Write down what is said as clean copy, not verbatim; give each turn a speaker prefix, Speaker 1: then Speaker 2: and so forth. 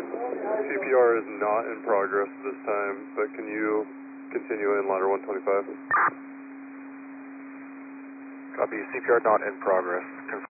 Speaker 1: CPR is not in progress this time, but can you continue in ladder 125?
Speaker 2: Copy, CPR not in progress. Confirm.